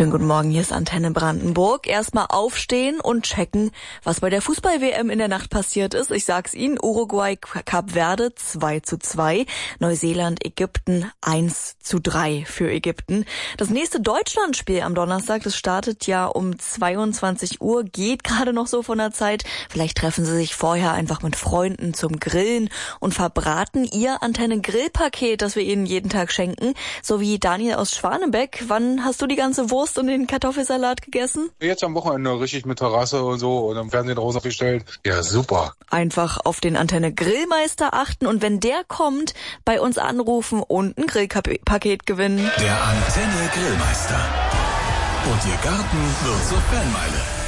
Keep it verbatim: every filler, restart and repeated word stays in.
Schönen guten Morgen, hier ist Antenne Brandenburg. Erstmal aufstehen und checken, was bei der Fußball-W M in der Nacht passiert ist. Ich sag's Ihnen, Uruguay, Kap Verde zwei zu zwei, Neuseeland, Ägypten eins zu drei für Ägypten. Das nächste Deutschlandspiel am Donnerstag, das startet ja um zweiundzwanzig Uhr, geht gerade noch so von der Zeit. Vielleicht treffen Sie sich vorher einfach mit Freunden zum Grillen und verbraten Ihr Antenne-Grillpaket, das wir Ihnen jeden Tag schenken. So wie Daniel aus Schwanebeck. Wann hast du die ganze Wurst und den Kartoffelsalat gegessen? Jetzt am Wochenende richtig mit Terrasse und so und am Fernsehen raus aufgestellt. Ja, super. Einfach auf den Antenne Grillmeister achten und wenn der kommt, bei uns anrufen und ein Grillpaket gewinnen. Der Antenne Grillmeister. Und Ihr Garten wird zur Fanmeile.